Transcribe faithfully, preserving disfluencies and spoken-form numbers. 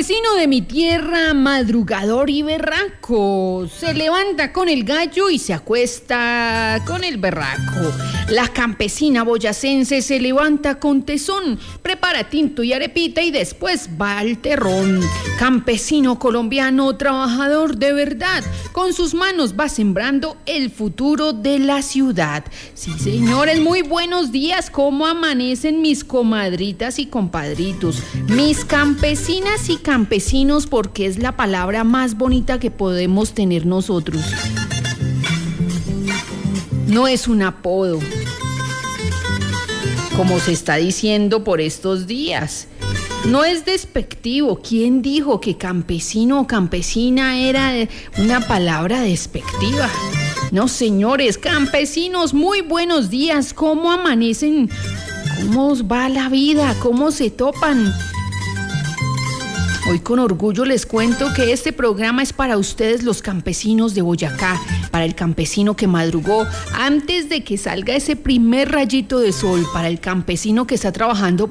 campesino de mi tierra, madrugador y berraco, se levanta con el gallo y se acuesta con el berraco. La campesina boyacense se levanta con tesón, prepara tinto y arepita y después va al terrón. Campesino colombiano, trabajador de verdad, con sus manos va sembrando el futuro de la ciudad. Sí, señores, muy buenos días. ¿Cómo amanecen mis comadritas y compadritos? Mis campesinas y campesinos, porque es la palabra más bonita que podemos tener nosotros. No es un apodo, como se está diciendo por estos días. No es despectivo. ¿Quién dijo que campesino o campesina era una palabra despectiva? No, señores, campesinos, muy buenos días. ¿Cómo amanecen? ¿Cómo va la vida? ¿Cómo se topan? Hoy con orgullo les cuento que este programa es para ustedes, los campesinos de Boyacá, para el campesino que madrugó antes de que salga ese primer rayito de sol, para el campesino que está trabajando